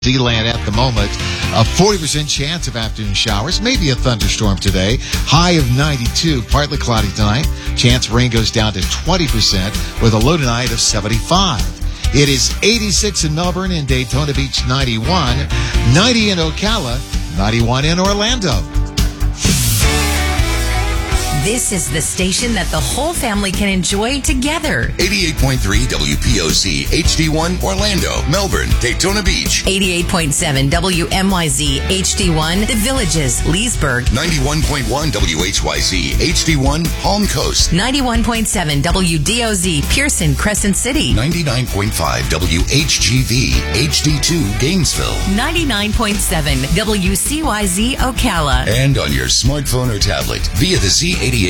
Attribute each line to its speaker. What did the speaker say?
Speaker 1: Zealand at the moment. A 40% chance of afternoon showers, maybe a thunderstorm today. High of 92, partly cloudy tonight. Chance of rain goes down to 20% with a low tonight of 75. It is 86 in Melbourne and Daytona Beach 91, 90 in Ocala, 91 in Orlando.
Speaker 2: This is the station that the whole family can enjoy together.
Speaker 3: 88.3 WPOC HD1 Orlando, Melbourne, Daytona Beach.
Speaker 2: 88.7 WMYZ HD1 The Villages, Leesburg.
Speaker 3: 91.1 WHYZ HD1 Palm Coast.
Speaker 2: 91.7 WDOZ Pearson, Crescent City.
Speaker 3: 99.5 WHGV HD2 Gainesville.
Speaker 2: 99.7 WCYZ Ocala.
Speaker 3: And on your smartphone or tablet via the Z